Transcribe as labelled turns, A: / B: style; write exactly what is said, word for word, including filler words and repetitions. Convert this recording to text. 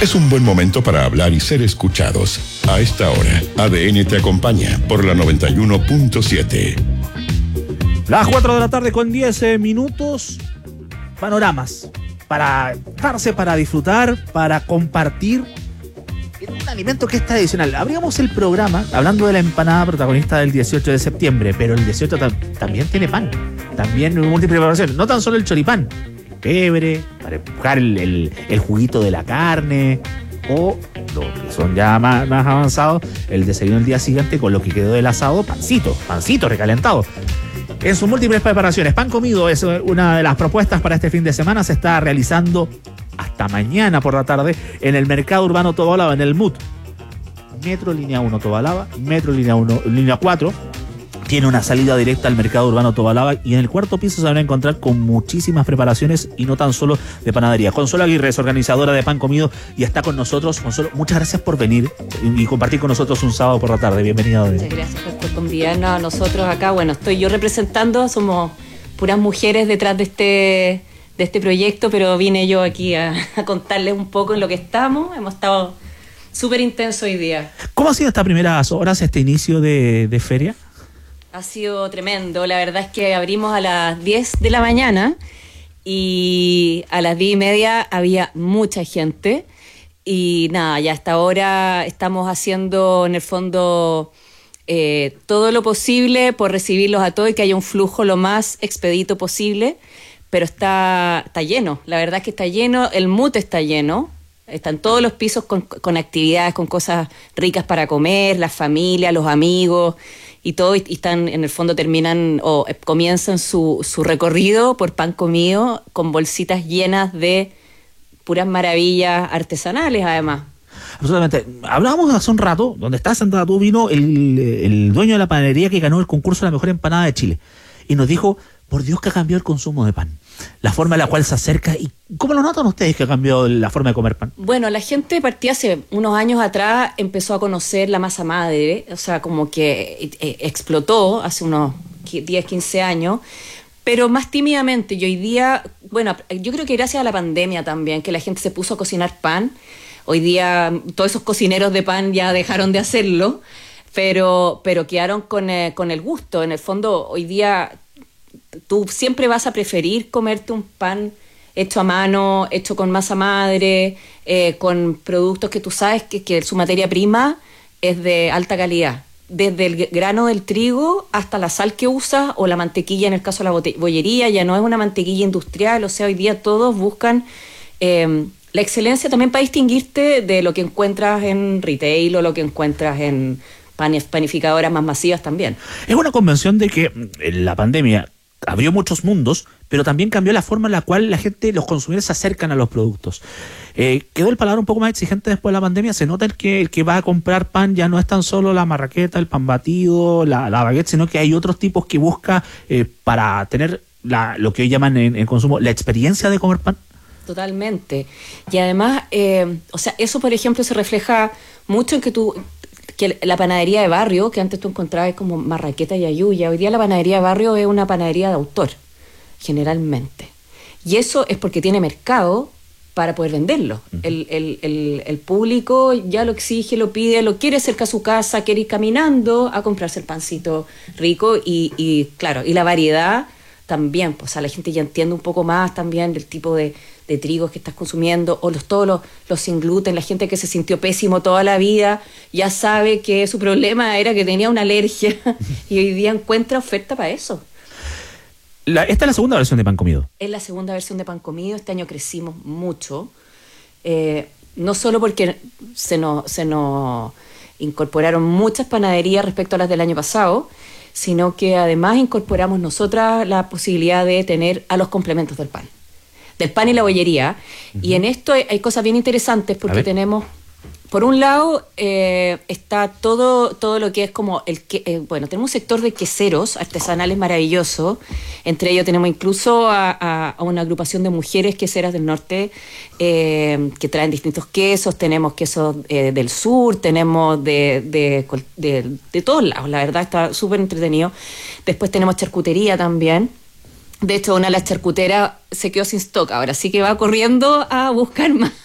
A: Es un buen momento para hablar y ser escuchados. A esta hora, A D N te acompaña por la noventa y uno punto siete.
B: Las cuatro de la tarde con diez minutos. Panoramas para darse, para disfrutar, para compartir un alimento que es tradicional. Abríamos el programa hablando de la empanada protagonista del dieciocho de septiembre, pero el dieciocho tam- también tiene pan, también múltiples preparaciones, no tan solo el choripán, el pebre, para empujar el, el, el juguito de la carne, o lo que son ya más, más avanzados, el desayuno del día siguiente con lo que quedó del asado, pancito, pancito recalentado. En sus múltiples preparaciones, pan comido es una de las propuestas para este fin de semana. Se está realizando hasta mañana por la tarde en el Mercado Urbano Tobalaba, en el M U T. Metro Línea uno Tobalaba, Metro Línea uno, Línea cuatro. Tiene una salida directa al Mercado Urbano Tobalaba y en el cuarto piso se van a encontrar con muchísimas preparaciones y no tan solo de panadería. Consuelo Aguirre es organizadora de Pan Comido y está con nosotros. Consuelo, muchas gracias por venir y compartir con nosotros un sábado por la tarde. Bienvenida.
C: Muchas gracias por convidarnos a nosotros acá. Bueno, estoy yo representando, somos puras mujeres detrás de este, de este proyecto, pero vine yo aquí a, a contarles un poco en lo que estamos. Hemos estado súper intensos hoy día.
B: ¿Cómo ha sido estas primeras horas, este inicio de, de feria?
C: Ha sido tremendo. La verdad es que abrimos a las diez de la mañana y a las diez y media había mucha gente. Y nada, ya hasta ahora estamos haciendo en el fondo eh, todo lo posible por recibirlos a todos y que haya un flujo lo más expedito posible. Pero está, está lleno, la verdad es que está lleno, el M U T está lleno. Están todos los pisos con, con actividades, con cosas ricas para comer, las familias, los amigos y todo, y están, en el fondo terminan o comienzan su, su recorrido por Pan Comido con bolsitas llenas de puras maravillas artesanales, además.
B: Absolutamente. Hablábamos hace un rato, donde estás sentada tú, vino el, el dueño de la panadería que ganó el concurso de la mejor empanada de Chile y nos dijo, por Dios que ha cambiado el consumo de pan, la forma en la cual se acerca. ¿Y cómo lo notan ustedes que ha cambiado la forma de comer pan?
C: Bueno, la gente partía hace unos años atrás, empezó a conocer la masa madre, o sea, como que eh, explotó hace unos diez, quince años, pero más tímidamente. Y hoy día, bueno, yo creo que gracias a la pandemia también, que la gente se puso a cocinar pan. Hoy día todos esos cocineros de pan ya dejaron de hacerlo, pero, pero quedaron con, eh, con el gusto. En el fondo, hoy día tú siempre vas a preferir comerte un pan hecho a mano, hecho con masa madre, eh, con productos que tú sabes que, que su materia prima es de alta calidad. Desde el grano del trigo hasta la sal que usas o la mantequilla, en el caso de la bollería, ya no es una mantequilla industrial. O sea, hoy día todos buscan eh, la excelencia también para distinguirte de lo que encuentras en retail o lo que encuentras en panificadoras más masivas también.
B: Es una convención de que la pandemia abrió muchos mundos, pero también cambió la forma en la cual la gente, los consumidores se acercan a los productos. Eh, quedó el paladar un poco más exigente después de la pandemia. Se nota el que el que va a comprar pan ya no es tan solo la marraqueta, el pan batido, la, la baguette, sino que hay otros tipos que busca eh, para tener la, lo que hoy llaman en, en consumo la experiencia de comer pan.
C: Totalmente. Y además, eh, o sea, eso por ejemplo se refleja mucho en que tú... que la panadería de barrio, que antes tú encontrabas como marraqueta y ayuya, hoy día la panadería de barrio es una panadería de autor, generalmente. Y eso es porque tiene mercado para poder venderlo. Uh-huh. El, el, el, el público ya lo exige, lo pide, lo quiere cerca a su casa, quiere ir caminando a comprarse el pancito rico y, y claro, y la variedad también, pues, o sea, la gente ya entiende un poco más también del tipo de, de trigos que estás consumiendo, o los, todos los, los sin gluten. La gente que se sintió pésimo toda la vida ya sabe que su problema era que tenía una alergia y hoy día encuentra oferta para eso.
B: La, esta es la segunda versión de Pan Comido.
C: Es la segunda versión de Pan Comido. Este año crecimos mucho, eh, no solo porque se nos, se nos incorporaron muchas panaderías respecto a las del año pasado, sino que además incorporamos nosotras la posibilidad de tener a los complementos del pan, del pan y la bollería. Uh-huh. Y en esto hay, hay cosas bien interesantes porque tenemos, por un lado, eh, está todo, todo lo que es como el que, eh, bueno, tenemos un sector de queseros artesanales maravilloso. Entre ellos tenemos incluso a, a, a una agrupación de mujeres queseras del norte eh, que traen distintos quesos. Tenemos quesos eh, del sur, tenemos de, de, de, de todos lados. La verdad está súper entretenido. Después tenemos charcutería también. De hecho, una de las charcuteras se quedó sin stock ahora, así que va corriendo a buscar más.